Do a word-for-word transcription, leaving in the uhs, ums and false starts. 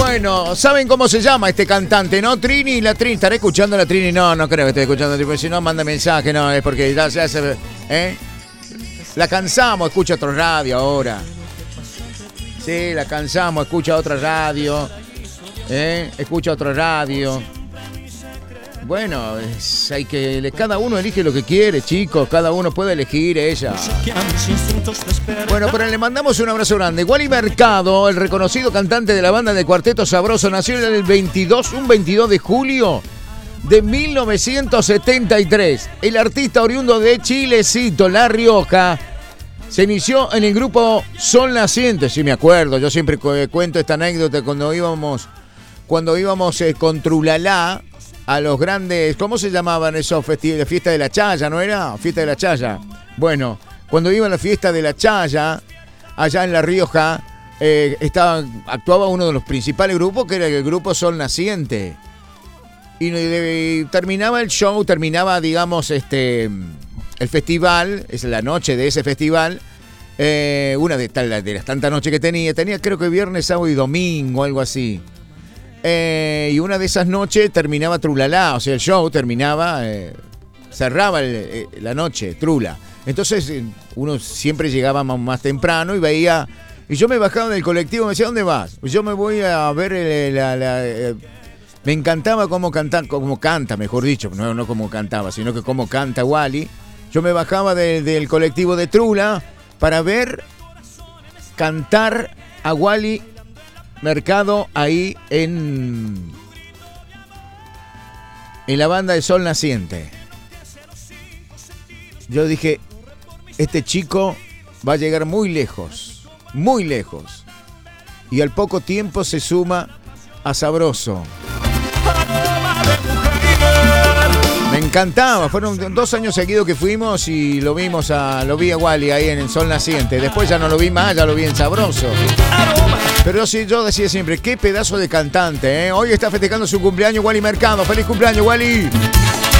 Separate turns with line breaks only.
Bueno, ¿saben cómo se llama este cantante, no? Trini, la Trini. ¿Estaré escuchando a la Trini? No, no creo que esté escuchando. Tipo, si no, manda mensaje, no, es porque ya, ya se... ¿eh? La cansamos, escucha otra radio ahora. Sí, la cansamos, escucha otra radio. ¿Eh? Escucha otra radio. Bueno, es, hay que cada uno elige lo que quiere, chicos. Cada uno puede elegir ella. Bueno, pero le mandamos un abrazo grande. Wally Mercado, el reconocido cantante de la banda de Cuarteto Sabroso, nació en el veintidós, un veintidós de julio de mil novecientos setenta y tres. El artista oriundo de Chilecito, La Rioja, se inició en el grupo Sol Naciente. Sí, me acuerdo. Yo siempre cuento esta anécdota cuando íbamos, cuando íbamos eh, con Trulalá a los grandes, ¿cómo se llamaban esos festivales? Fiesta de la Chaya, ¿no era? Fiesta de la Chaya. Bueno, cuando iba a la fiesta de la Chaya, allá en La Rioja, eh, estaba, actuaba uno de los principales grupos, que era el grupo Sol Naciente. Y, y terminaba el show, terminaba, digamos, este, el festival, es la noche de ese festival, eh, una de, tal, de las tantas noches que tenía, tenía creo que viernes, sábado y domingo, algo así. Eh, y una de esas noches terminaba Trulalá, o sea, el show terminaba, eh, cerraba el, eh, la noche, Trula. Entonces eh, uno siempre llegaba más, más temprano y veía, y yo me bajaba del colectivo y me decía, ¿dónde vas? Yo me voy a ver el, la... la eh, me encantaba cómo canta, cómo canta, mejor dicho, no, no cómo cantaba, sino que cómo canta Wally. Yo me bajaba de, del colectivo de Trula para ver cantar a Wally Mercado ahí en, en la banda de Sol Naciente. Yo dije, este chico va a llegar muy lejos, muy lejos. Y al poco tiempo se suma a Sabroso. Me encantaba, fueron dos años seguidos que fuimos y lo vimos a, lo vi a Wally ahí en el Sol Naciente. Después ya no lo vi más, ya lo vi en Sabroso. Pero sí, yo decía siempre, qué pedazo de cantante, ¿eh? Hoy está festejando su cumpleaños Wally Mercado. ¡Feliz cumpleaños, Wally!